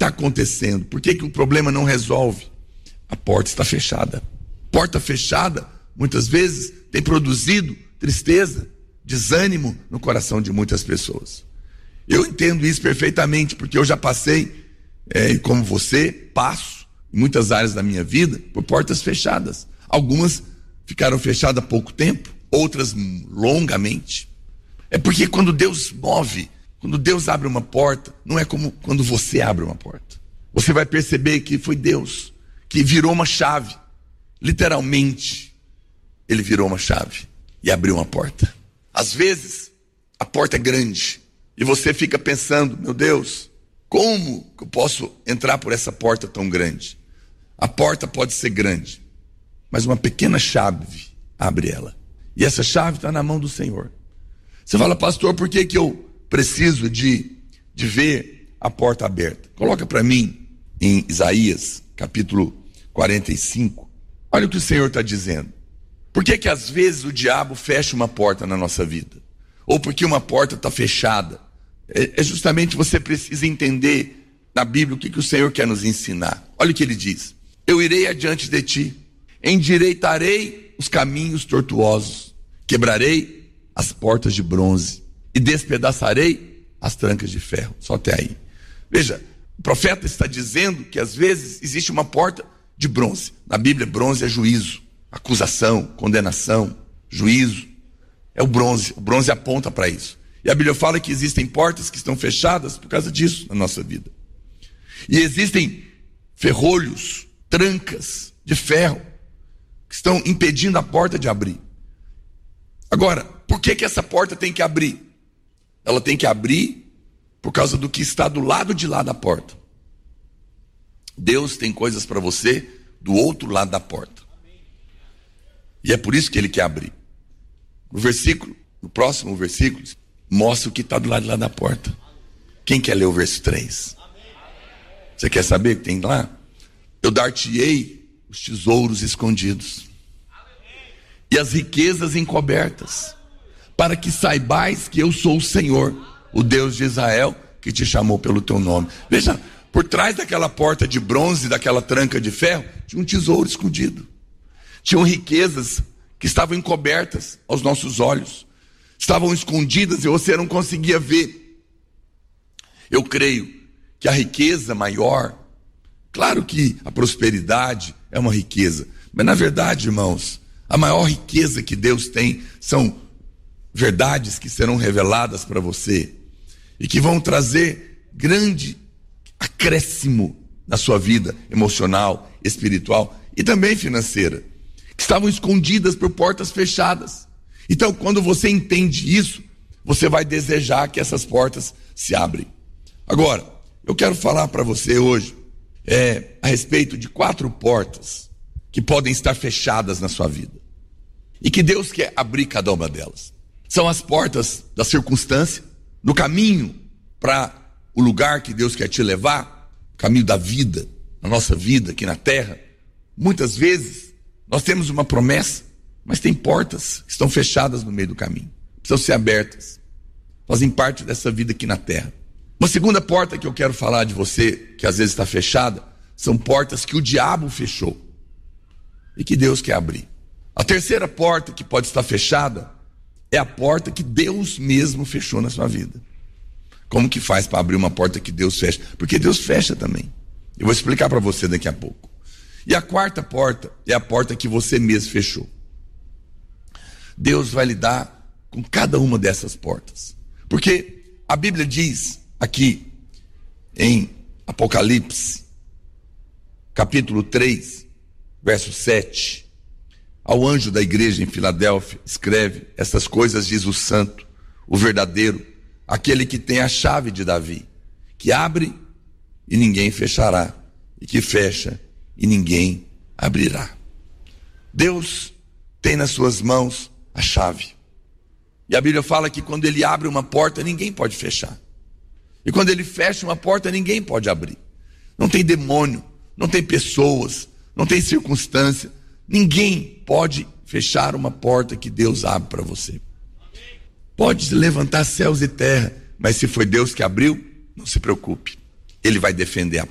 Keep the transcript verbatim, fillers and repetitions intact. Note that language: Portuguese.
está acontecendo? Por que que o problema não resolve? A porta está fechada. Porta fechada, muitas vezes, tem produzido tristeza, desânimo no coração de muitas pessoas. Eu entendo isso perfeitamente, porque eu já passei, é, como você, passo, em muitas áreas da minha vida, por portas fechadas. Algumas ficaram fechadas há pouco tempo, outras longamente. É porque quando Deus move, quando Deus abre uma porta, não é como quando você abre uma porta. Você vai perceber que foi Deus que virou uma chave. Literalmente, Ele virou uma chave e abriu uma porta. Às vezes, a porta é grande e você fica pensando, meu Deus, como que eu posso entrar por essa porta tão grande? A porta pode ser grande, mas uma pequena chave abre ela. E essa chave está na mão do Senhor. Você fala, pastor, por que que eu preciso de, de ver a porta aberta? Coloca para mim em Isaías, capítulo quarenta e cinco. Olha o que o Senhor está dizendo. Por que que às vezes o diabo fecha uma porta na nossa vida? Ou porque uma porta está fechada? É, é justamente você precisa entender na Bíblia o que que o Senhor quer nos ensinar. Olha o que Ele diz. Eu irei adiante de ti, endireitarei os caminhos tortuosos, quebrarei as portas de bronze e despedaçarei as trancas de ferro. Só até aí. Veja, o profeta está dizendo que às vezes existe uma porta de bronze. Na Bíblia, bronze é juízo, acusação, condenação, juízo. É o bronze. O bronze aponta para isso. E a Bíblia fala que existem portas que estão fechadas por causa disso na nossa vida. E existem ferrolhos, trancas de ferro que estão impedindo a porta de abrir. Agora, por que que essa porta tem que abrir? Ela tem que abrir por causa do que está do lado de lá da porta. Deus tem coisas para você do outro lado da porta. E é por isso que Ele quer abrir. O versículo, o próximo versículo, mostra o que está do lado de lá da porta. Quem quer ler o verso três? Você quer saber o que tem lá? Eu dar-te-ei os tesouros escondidos e as riquezas encobertas, para que saibais que eu sou o Senhor, o Deus de Israel, que te chamou pelo teu nome. Veja, por trás daquela porta de bronze, daquela tranca de ferro, tinha um tesouro escondido. Tinham riquezas que estavam encobertas aos nossos olhos, estavam escondidas e você não conseguia ver. Eu creio que a riqueza maior, claro que a prosperidade é uma riqueza, mas na verdade, irmãos, a maior riqueza que Deus tem são verdades que serão reveladas para você e que vão trazer grande acréscimo na sua vida emocional, espiritual e também financeira, que estavam escondidas por portas fechadas. Então, quando você entende isso, você vai desejar que essas portas se abrem. Agora, eu quero falar para você hoje é, a respeito de quatro portas que podem estar fechadas na sua vida e que Deus quer abrir cada uma delas. São as portas da circunstância, no caminho para o lugar que Deus quer te levar, o caminho da vida, na nossa vida aqui na terra. Muitas vezes nós temos uma promessa, mas tem portas que estão fechadas no meio do caminho, precisam ser abertas, fazem parte dessa vida aqui na terra. Uma segunda porta que eu quero falar de você, que às vezes está fechada, são portas que o diabo fechou e que Deus quer abrir. A terceira porta que pode estar fechada é a porta que Deus mesmo fechou na sua vida. Como que faz para abrir uma porta que Deus fecha? Porque Deus fecha também. Eu vou explicar para você daqui a pouco. E a quarta porta é a porta que você mesmo fechou. Deus vai lidar com cada uma dessas portas. Porque a Bíblia diz aqui em Apocalipse, capítulo três, verso sete, ao anjo da igreja em Filadélfia, escreve: essas coisas diz o santo, o verdadeiro, aquele que tem a chave de Davi, que abre e ninguém fechará, e que fecha e ninguém abrirá. Deus tem nas suas mãos a chave. E a Bíblia fala que quando Ele abre uma porta, ninguém pode fechar. E quando Ele fecha uma porta, ninguém pode abrir. Não tem demônio, não tem pessoas, não tem circunstância. Ninguém pode fechar uma porta que Deus abre para você. Pode levantar céus e terra, mas se foi Deus que abriu, não se preocupe. Ele vai defender